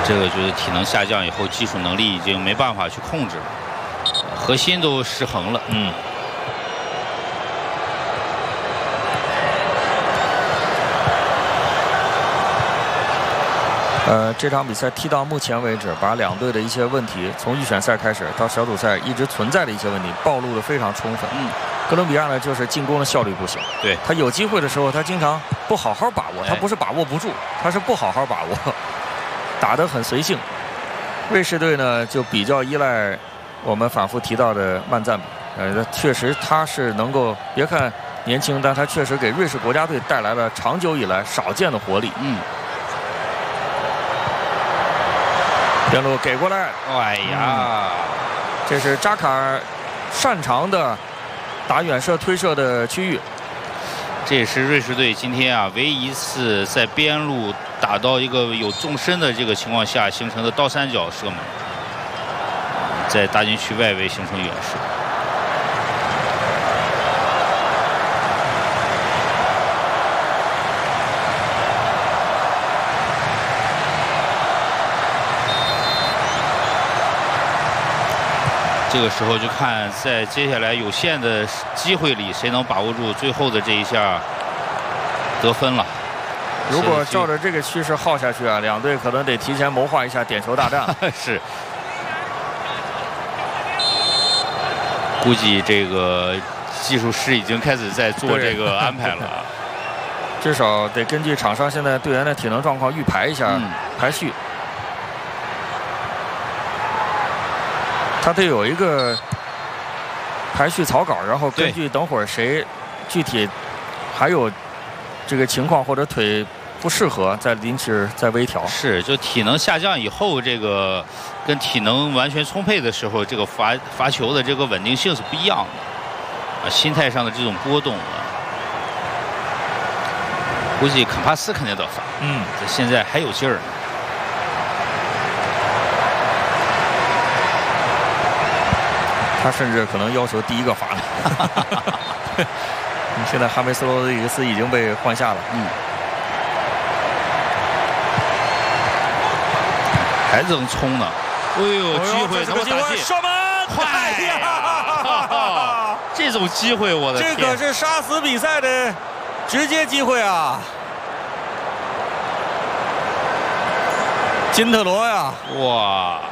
这个就是体能下降以后，技术能力已经没办法去控制了，核心都失衡了。 这场比赛踢到目前为止，把两队的一些问题，从预选赛开始到小组赛一直存在的一些问题，暴露得非常充分。哥伦比亚呢，就是进攻的效率不行。 对， 他有机会的时候，他经常不好好把握，他不是把握不住，他是不好好把握，打得很随性。瑞士队呢，就比较依赖我们反复提到的曼赞比。确实他是能够，别看年轻，但他确实给瑞士国家队带来了长久以来少见的活力。边路给过来， 哎呀， 这是扎卡尔擅长的打远射推射的区域。 这也是瑞士队今天啊唯一一次在边路打到一个有纵深的这个情况下形成的倒三角射门，在大禁区外围形成远射。这个时候就看在接下来有限的机会里，谁能把握住最后的这一下得分了。 如果照着这个趋势耗下去啊，两队可能得提前谋划一下点球大战。 是，估计这个技术师已经开始在做这个安排了。 至少得根据场上现在队员的体能状况预排一下排序。他得有一个排序草稿，然后根据等会儿谁具体还有这个情况或者腿不适合，再临时再微调。 是，就体能下降以后，这个跟体能完全充沛的时候，这个罚球的这个稳定性是不一样的，心态上的这种波动啊，估计坎帕斯肯定得罚。这现在还有劲儿呢。 他甚至可能要求第一个罚了。现在哈梅斯罗德里格斯已经被换下了。 还能冲呢！哎呦，机会怎么打进？ 射门！ 快呀！这种机会，我的天！ 这可是杀死比赛的直接机会啊！金特罗呀！ 哇！